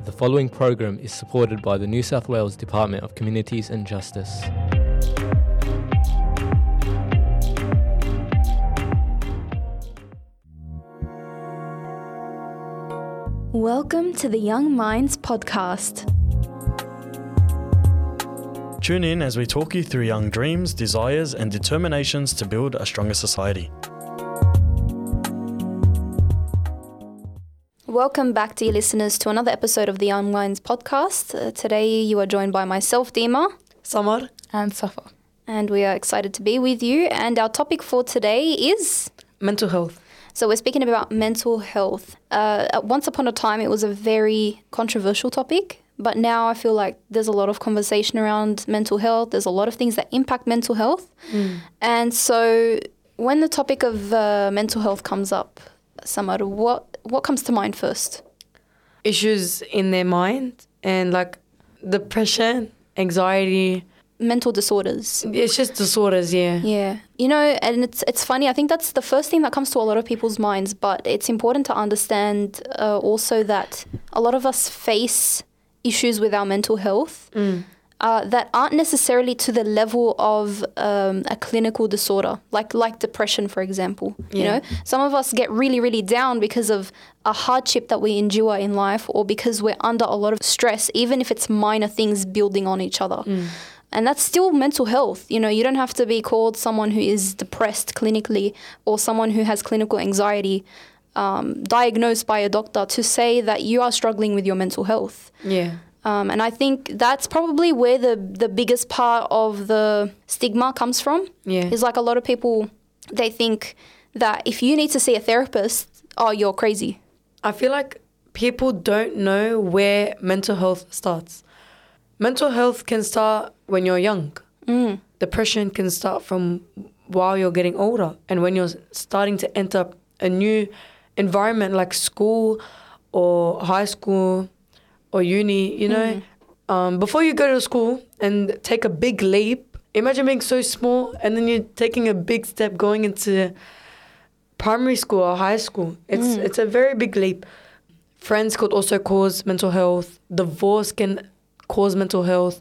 The following program is supported by the New South Wales Department of Communities and Justice. Welcome to the Young Minds podcast. Tune in as we talk you through young dreams, desires, and determinations to build a stronger society. Welcome back, dear listeners, to another episode of the Young Minds podcast. Today you are joined by myself, Dima. Samar. And Safa. And we are excited to be with you. And our topic for today is... mental health. So we're speaking about mental health. Once upon a time, it was a very controversial topic. But now I feel like there's a lot of conversation around mental health. There's a lot of things that impact mental health. And so when the topic of mental health comes up, Samar, what comes to mind first? Issues in their mind and like depression, anxiety. Mental disorders. It's just disorders, yeah. Yeah. You know, and it's funny. I think that's the first thing that comes to a lot of people's minds. But it's important to understand also that a lot of us face issues with our mental health that aren't necessarily to the level of a clinical disorder, like depression, for example. You know, some of us get really, really down because of a hardship that we endure in life, or because we're under a lot of stress, even if it's minor things building on each other. And that's still mental health. You know, you don't have to be called someone who is depressed clinically or someone who has clinical anxiety diagnosed by a doctor to say that you are struggling with your mental health. Yeah. And I think that's probably where the biggest part of the stigma comes from. Yeah. Is like a lot of people, they think that if you need to see a therapist, oh, you're crazy. I feel like people don't know where mental health starts. Mental health can start when you're young. Depression can start from while you're getting older, and when you're starting to enter a new environment like school or high school or uni, you know. Before you go to school and take a big leap, imagine being so small and then you're taking a big step going into primary school or high school. It's a very big leap. Friends could also cause mental health. Divorce can cause mental health.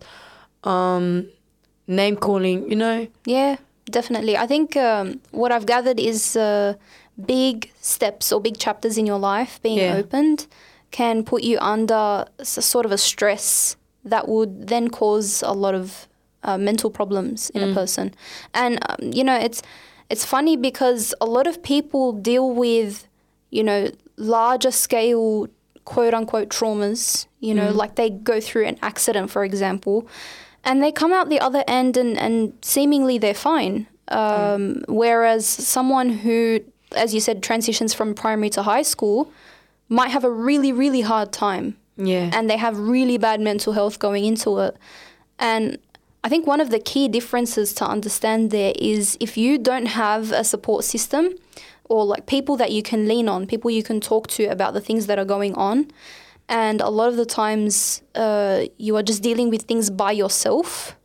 Name calling, you know. Yeah, definitely. I think what I've gathered is big steps or big chapters in your life being opened can put you under sort of a stress that would then cause a lot of mental problems in a person. And, you know, it's funny because a lot of people deal with, you know, larger scale quote-unquote traumas, you know, like they go through an accident, for example, and they come out the other end and seemingly they're fine. Whereas someone who, as you said, transitions from primary to high school might have a really, really hard time. Yeah. And they have really bad mental health going into it. And I think one of the key differences to understand there is if you don't have a support system or like people that you can lean on, people you can talk to about the things that are going on, and a lot of the times you are just dealing with things by yourself,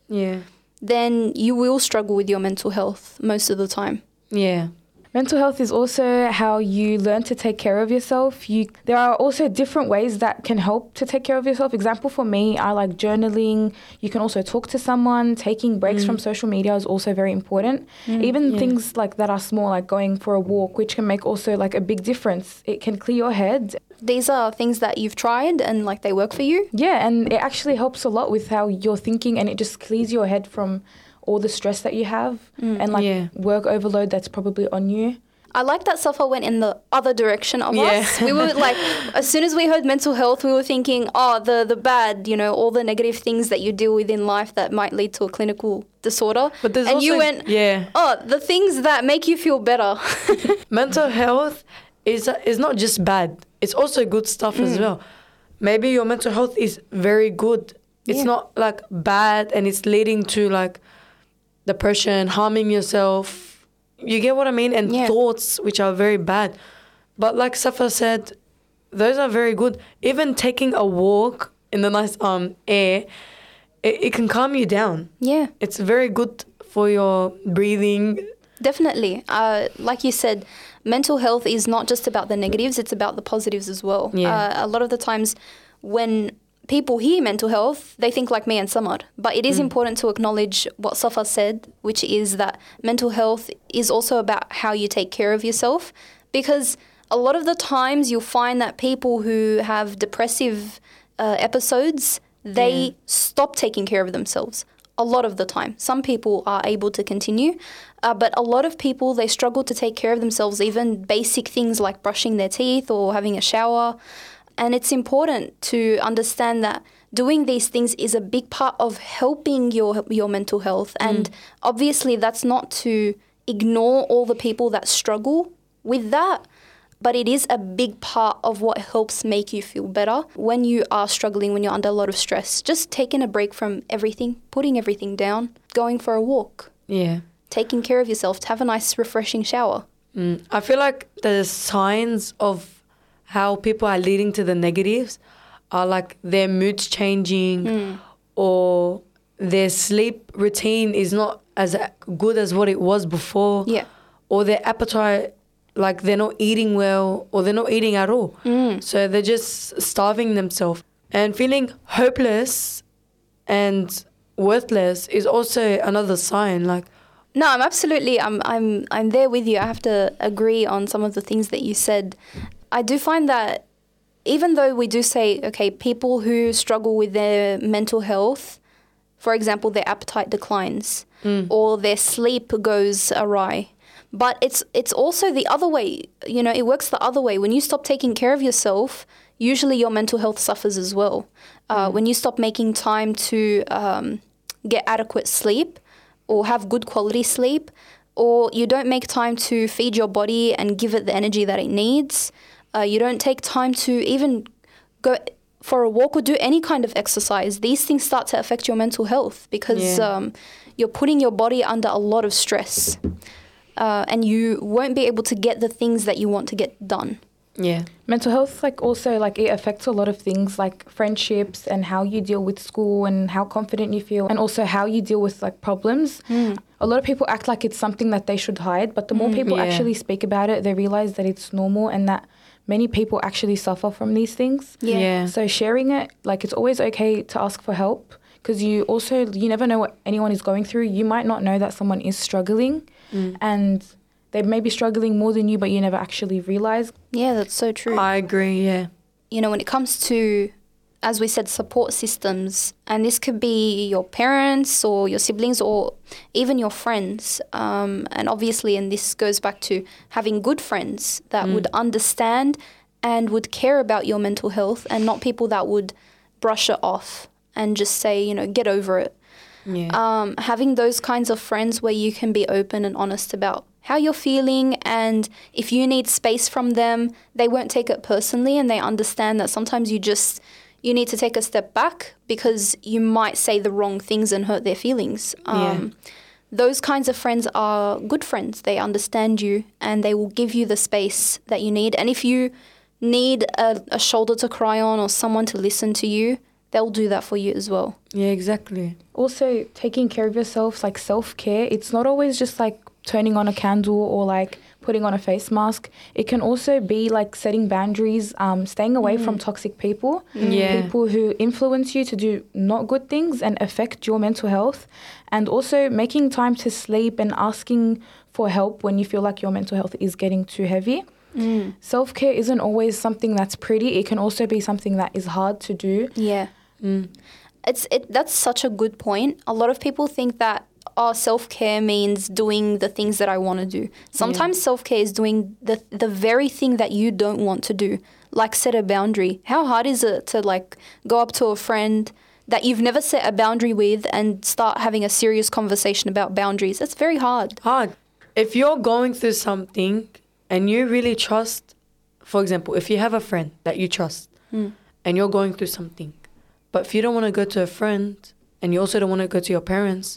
then you will struggle with your mental health most of the time. Yeah. Mental health is also how you learn to take care of yourself. There are also different ways that can help to take care of yourself. Example for me, I like journaling. You can also talk to someone. Taking breaks from social media is also very important. Even things like that are small, like going for a walk, which can make also like a big difference. It can clear your head. These are things that you've tried and like they work for you? Yeah, and it actually helps a lot with how you're thinking, and it just clears your head from all the stress that you have and like work overload that's probably on you. I like that Safa went in the other direction of us. We were like, as soon as we heard mental health, we were thinking, oh, the bad, you know, all the negative things that you deal with in life that might lead to a clinical disorder. But there's and also, you went, oh, the things that make you feel better. Mental health is not just bad. It's also good stuff as well. Maybe your mental health is very good. It's not like bad and it's leading to like depression, harming yourself. You get what I mean? And thoughts which are very bad. But like Safa said, those are very good. Even taking a walk in the nice air, it can calm you down. Yeah. It's very good for your breathing. Definitely. Like you said, mental health is not just about the negatives, it's about the positives as well. A lot of the times when people hear mental health, they think like me and Samad. But it is important to acknowledge what Safa said, which is that mental health is also about how you take care of yourself. Because a lot of the times you'll find that people who have depressive episodes, they stop taking care of themselves. A lot of the time. Some people are able to continue, but a lot of people, they struggle to take care of themselves, even basic things like brushing their teeth or having a shower. And it's important to understand that doing these things is a big part of helping your mental health. And obviously that's not to ignore all the people that struggle with that, but it is a big part of what helps make you feel better when you are struggling, when you're under a lot of stress. Just taking a break from everything, putting everything down, going for a walk. Yeah. Taking care of yourself, to have a nice refreshing shower. I feel like the signs of how people are leading to the negatives are like their mood's changing or their sleep routine is not as good as what it was before. Yeah. Or their appetite, like they're not eating well or they're not eating at all. So they're just starving themselves. And feeling hopeless and worthless is also another sign. Like, no, I'm there with you. I have to agree on some of the things that you said. I do find that even though we do say, okay, people who struggle with their mental health, for example, their appetite declines or their sleep goes awry. But it's also the other way. You know, it works the other way. When you stop taking care of yourself, usually your mental health suffers as well. When you stop making time to get adequate sleep or have good quality sleep, or you don't make time to feed your body and give it the energy that it needs, you don't take time to even go for a walk or do any kind of exercise, these things start to affect your mental health because you're putting your body under a lot of stress. And you won't be able to get the things that you want to get done. Yeah. Mental health, like also like it affects a lot of things like friendships and how you deal with school and how confident you feel and also how you deal with like problems. A lot of people act like it's something that they should hide, but the more people actually speak about it, they realize that it's normal and that many people actually suffer from these things. So sharing it, like it's always okay to ask for help because you never know what anyone is going through. You might not know that someone is struggling and they may be struggling more than you, but you never actually realize. Yeah, that's so true. I agree, yeah. You know, when it comes to, as we said, support systems, and this could be your parents or your siblings or even your friends. And obviously, and this goes back to having good friends that would understand and would care about your mental health and not people that would brush it off and just say, you know, get over it. Yeah. Having those kinds of friends where you can be open and honest about how you're feeling, and if you need space from them, they won't take it personally and they understand that sometimes you need to take a step back because you might say the wrong things and hurt their feelings. Those kinds of friends are good friends. They understand you and they will give you the space that you need. And if you need a shoulder to cry on or someone to listen to you, they'll do that for you as well. Yeah, exactly. Also, taking care of yourself, like self-care, it's not always just like turning on a candle or like putting on a face mask. It can also be like setting boundaries, staying away from toxic people, people who influence you to do not good things and affect your mental health, and also making time to sleep and asking for help when you feel like your mental health is getting too heavy. Self-care isn't always something that's pretty. It can also be something that is hard to do. Yeah. That's such a good point. A lot of people think that self-care means doing the things that I want to do. Sometimes self-care is doing the very thing that you don't want to do, like set a boundary. How hard is it to like go up to a friend that you've never set a boundary with and start having a serious conversation about boundaries? That's very hard. If you're going through something and you really trust, for example, if you have a friend that you trust and you're going through something, but if you don't want to go to a friend and you also don't want to go to your parents,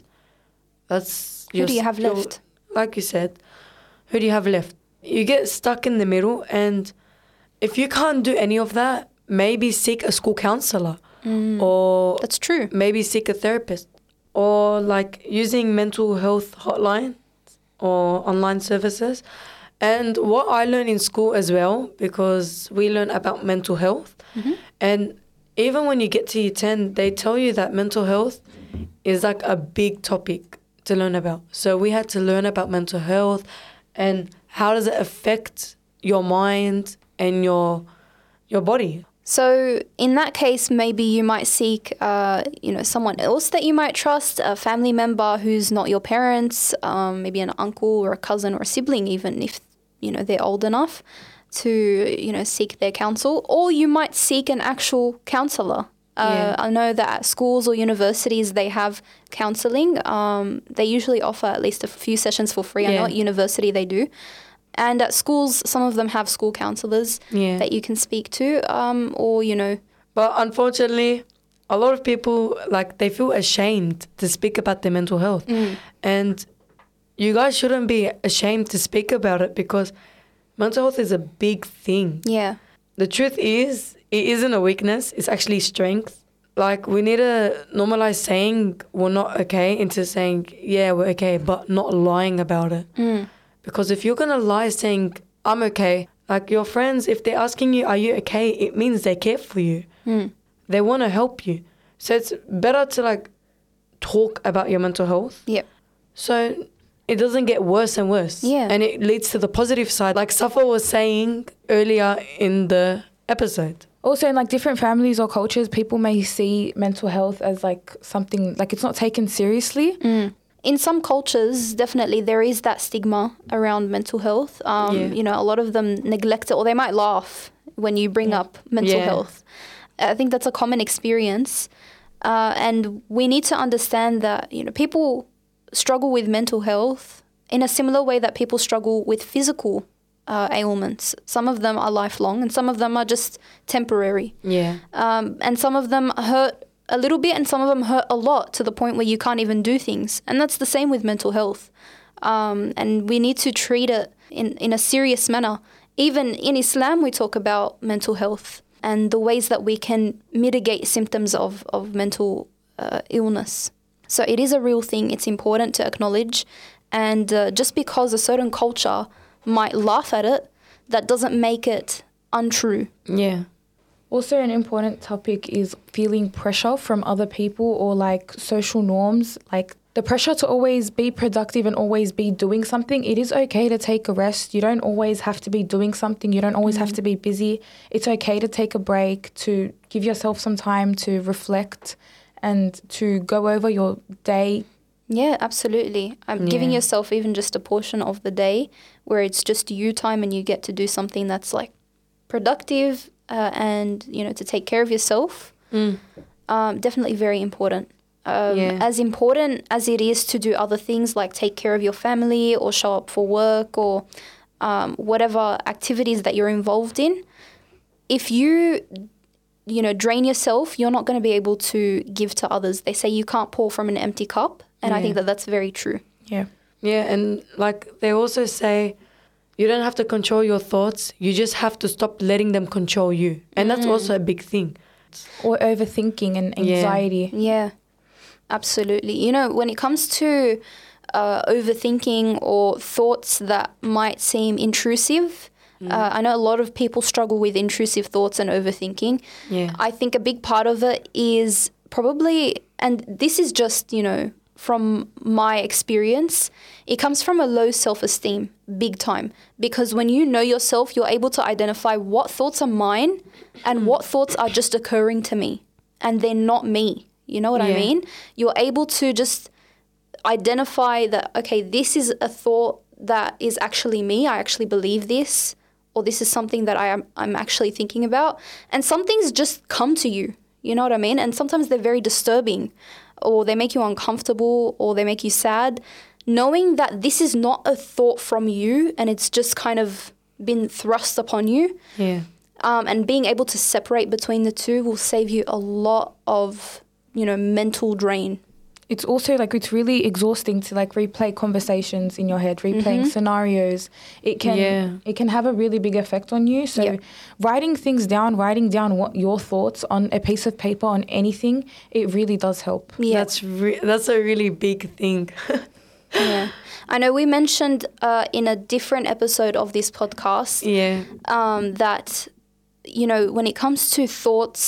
who do you have left? Like you said, who do you have left? You get stuck in the middle, and if you can't do any of that, maybe seek a school counselor or that's true. Maybe seek a therapist or like using mental health hotlines or online services. And what I learned in school as well, because we learn about mental health, and even when you get to year 10, they tell you that mental health is like a big topic to learn about. So we had to learn about mental health and how does it affect your mind and your body. So in that case, maybe you might seek, someone else that you might trust, a family member who's not your parents, maybe an uncle or a cousin or a sibling, even if, they're old enough to, seek their counsel. Or you might seek an actual counsellor. I know that at schools or universities, they have counselling. They usually offer at least a few sessions for free. I know at university they do. And at schools, some of them have school counsellors that you can speak to, But unfortunately, a lot of people, they feel ashamed to speak about their mental health. And you guys shouldn't be ashamed to speak about it because mental health is a big thing. Yeah. The truth is, it isn't a weakness. It's actually strength. We need to normalize saying we're not okay into saying, yeah, we're okay, but not lying about it. Because if you're going to lie saying, I'm okay, your friends, if they're asking you, are you okay, it means they care for you. They want to help you. So it's better to talk about your mental health. Yep. So it doesn't get worse and worse. Yeah. And it leads to the positive side. Like Safa was saying earlier in the episode. Also, in different families or cultures, people may see mental health as something, it's not taken seriously. In some cultures, definitely there is that stigma around mental health. A lot of them neglect it, or they might laugh when you bring up mental health. I think that's a common experience. And we need to understand that, people struggle with mental health in a similar way that people struggle with physical ailments. Some of them are lifelong and some of them are just temporary. Yeah. And some of them hurt a little bit and some of them hurt a lot to the point where you can't even do things. And that's the same with mental health. And we need to treat it in a serious manner. Even in Islam, we talk about mental health and the ways that we can mitigate symptoms of mental illness. So it is a real thing. It's important to acknowledge. And just because a certain culture might laugh at it, that doesn't make it untrue. Yeah. Also, an important topic is feeling pressure from other people or social norms, the pressure to always be productive and always be doing something. It is okay to take a rest. You don't always have to be doing something. You don't always have to be busy. It's okay to take a break, to give yourself some time to reflect and to go over your day. Yeah, absolutely. Giving yourself even just a portion of the day where it's just you time and you get to do something that's productive and, to take care of yourself. Definitely very important. As important as it is to do other things like take care of your family or show up for work or whatever activities that you're involved in, if you drain yourself, you're not going to be able to give to others. They say you can't pour from an empty cup, and I think that that's very true. Yeah. Yeah, and they also say you don't have to control your thoughts. You just have to stop letting them control you. And that's also a big thing. Or overthinking and anxiety. Yeah, absolutely. When it comes to overthinking or thoughts that might seem intrusive, I know a lot of people struggle with intrusive thoughts and overthinking. Yeah. I think a big part of it is probably, and this is just, from my experience, it comes from a low self-esteem, big time. Because when you know yourself, you're able to identify what thoughts are mine and what thoughts are just occurring to me. And they're not me. You know what I mean? You're able to just identify that, okay, this is a thought that is actually me. I actually believe this. Or this is something that I'm actually thinking about. And some things just come to you. You know what I mean? And sometimes they're very disturbing. Or they make you uncomfortable, or they make you sad, knowing that this is not a thought from you and it's just kind of been thrust upon you. Yeah. And being able to separate between the two will save you a lot of, mental drain. It's also it's really exhausting to replay conversations in your head, replaying scenarios. It can have a really big effect on you. So writing down what your thoughts on a piece of paper on anything, it really does help. Yeah. That's a really big thing. Yeah. I know we mentioned in a different episode of this podcast that, when it comes to thoughts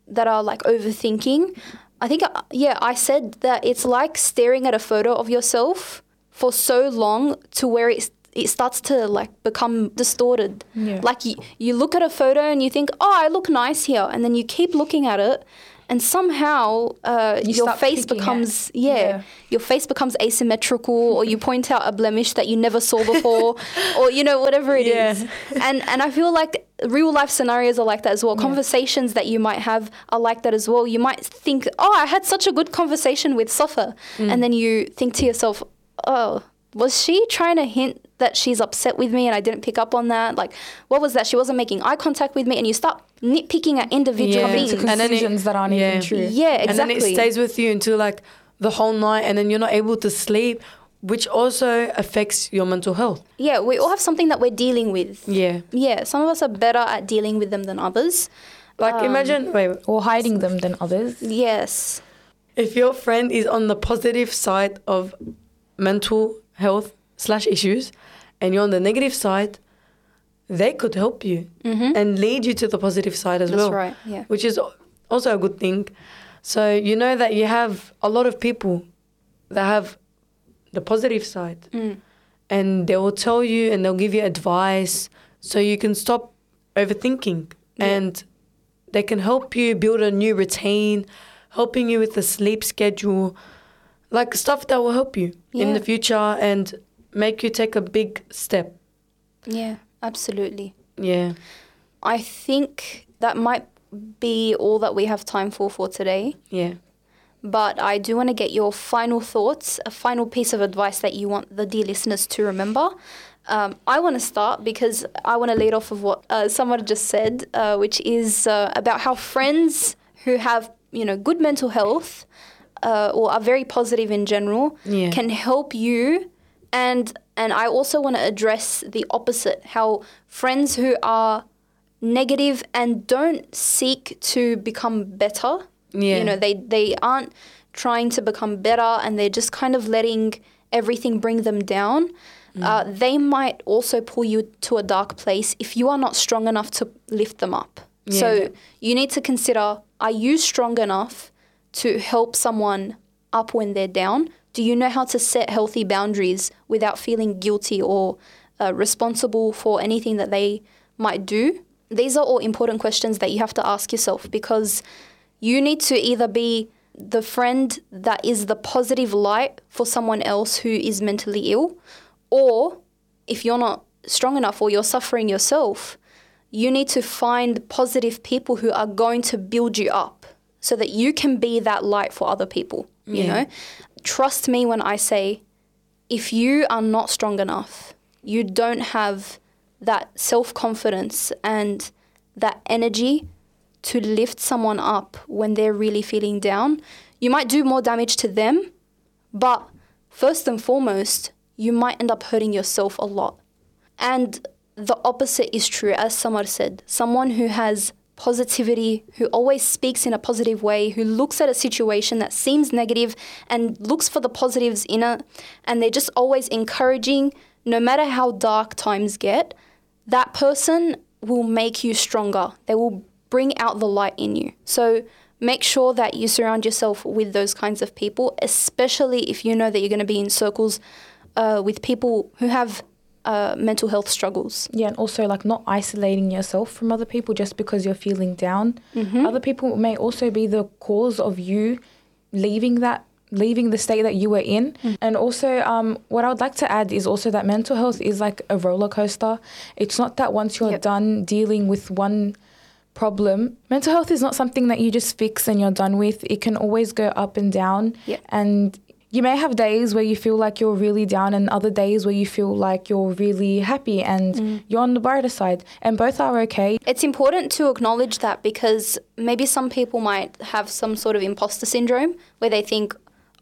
that are like overthinking, I think, I said that it's like staring at a photo of yourself for so long to where it starts to like become distorted. Yeah. Like you look at a photo and you think, oh, I look nice here. And then you keep looking at it and somehow your face becomes, your face becomes asymmetrical, or you point out a blemish that you never saw before, or, you know, whatever it is. And I feel like real life scenarios are like that as well. Conversations that you might have are like that as well. You might think, oh, I had such a good conversation with Safa. And then you think to yourself, oh, was she trying to hint that she's upset with me and I didn't pick up on that? Like, what was that? She wasn't making eye contact with me, and you start nitpicking at individual things. To conclusions that aren't even true. Yeah, exactly. And then it stays with you until like the whole night, and then you're not able to sleep, which also affects your mental health. Yeah, we all have something that we're dealing with. Yeah. Yeah, some of us are better at dealing with them than others. Like imagine, Or hiding them than others. Yes. if your friend is on the positive side of mental health / issues and you're on the negative side, they could help you and lead you to the positive side as well. That's right, yeah. Which is also a good thing. So you know that you have a lot of people that have the positive side and they will tell you and they'll give you advice so you can stop overthinking and they can help you build a new routine, helping you with the sleep schedule, like stuff that will help you in the future and make you take a big step. Yeah, absolutely. Yeah. I think that might be all that we have time for today. Yeah. But I do want to get your final thoughts, a final piece of advice that you want the dear listeners to remember. I want to start because I want to lead off of what someone just said, which is about how friends who have, good mental health or are very positive in general can help you. And I also want to address the opposite, how friends who are negative and don't seek to become better, they aren't trying to become better and they're just kind of letting everything bring them down. They might also pull you to a dark place if you are not strong enough to lift them up. Yeah. So you need to consider, are you strong enough to help someone up when they're down? Do you know how to set healthy boundaries without feeling guilty or responsible for anything that they might do? These are all important questions that you have to ask yourself, because you need to either be the friend that is the positive light for someone else who is mentally ill, or if you're not strong enough or you're suffering yourself, you need to find positive people who are going to build you up so that you can be that light for other people, you know? Trust me when I say, if you are not strong enough, you don't have that self-confidence and that energy to lift someone up when they're really feeling down, you might do more damage to them, but first and foremost, you might end up hurting yourself a lot. And the opposite is true, as Samar said. Someone who has positivity, who always speaks in a positive way, who looks at a situation that seems negative and looks for the positives in it, and they're just always encouraging, no matter how dark times get, that person will make you stronger. They will bring out the light in you. So make sure that you surround yourself with those kinds of people, especially if you know that you're going to be in circles with people who have mental health struggles. Yeah, and also not isolating yourself from other people just because you're feeling down. Other people may also be the cause of you leaving the state that you were in. And also what I would like to add is also that mental health is like a roller coaster. It's not that once you're done dealing with one problem, mental health is not something that you just fix and you're done with. It can always go up and down. And you may have days where you feel like you're really down and other days where you feel like you're really happy and you're on the brighter side, and both are okay. It's important to acknowledge that, because maybe some people might have some sort of imposter syndrome where they think,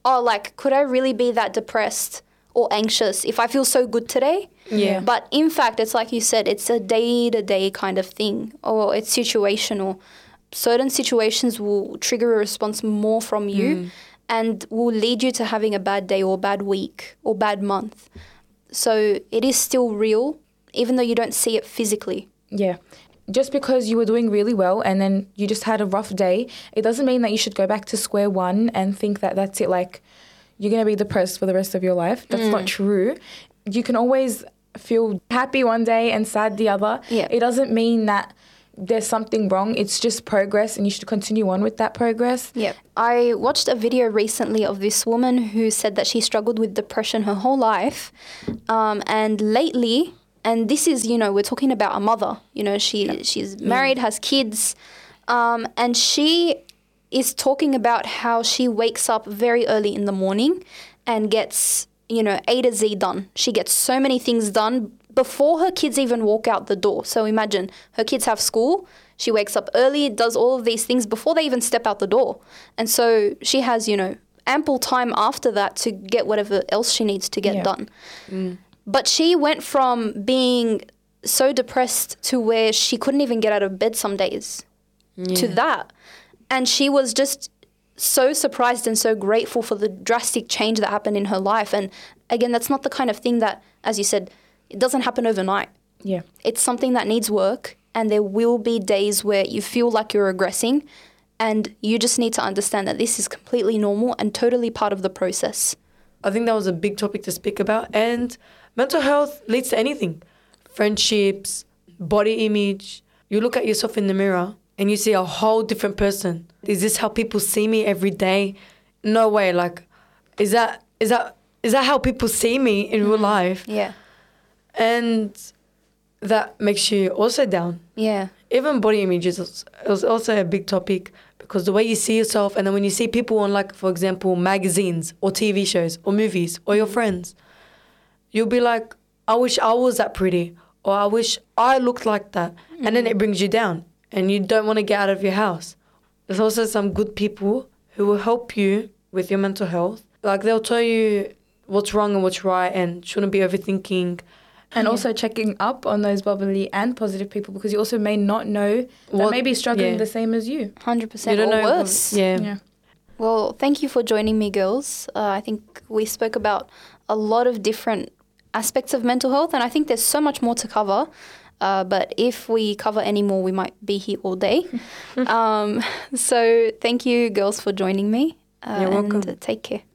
could I really be that depressed or anxious if I feel so good today? Yeah. But in fact, it's like you said, it's a day-to-day kind of thing, or it's situational. Certain situations will trigger a response more from you and will lead you to having a bad day or bad week or bad month. So it is still real, even though you don't see it physically. Yeah. just because you were doing really well and then you just had a rough day, it doesn't mean that you should go back to square one and think that that's it. Like, you're going to be depressed for the rest of your life. That's not true. You can always feel happy one day and sad the other. Yeah. It doesn't mean that there's something wrong. It's just progress, and you should continue on with that progress. Yeah. I watched a video recently of this woman who said that she struggled with depression her whole life. And lately, and this is, you know, we're talking about a mother, you know, she's married, has kids, and she is talking about how she wakes up very early in the morning and gets, you know, A to Z done. She gets so many things done before her kids even walk out the door. So imagine her kids have school. She wakes up early, does all of these things before they even step out the door. And so she has, you know, ample time after that to get whatever else she needs to get done. But she went from being so depressed to where she couldn't even get out of bed some days to that. And she was just so surprised and so grateful for the drastic change that happened in her life. And again, that's not the kind of thing that, as you said, it doesn't happen overnight. Yeah. It's something that needs work, and there will be days where you feel like you're regressing, and you just need to understand that this is completely normal and totally part of the process. I think that was a big topic to speak about. And mental health leads to anything. Friendships, body image. You look at yourself in the mirror and you see a whole different person. Is this how people see me every day? No way. Like, is that how people see me in real life? Yeah. And that makes you also down. Yeah. Even body image is also a big topic, because the way you see yourself, and then when you see people on, like, for example, magazines or TV shows or movies or your friends, you'll be like, I wish I was that pretty, or I wish I looked like that. And then it brings you down and you don't want to get out of your house. There's also some good people who will help you with your mental health. Like, they'll tell you what's wrong and what's right and shouldn't be overthinking. And also checking up on those bubbly and positive people, because you also may not know that may be struggling the same as you. 100% You don't or know. worse. Yeah. Well, thank you for joining me, girls. I think we spoke about a lot of different aspects of mental health, and I think there's so much more to cover. But if we cover any more, we might be here all day. So thank you, girls, for joining me. You're welcome. And take care.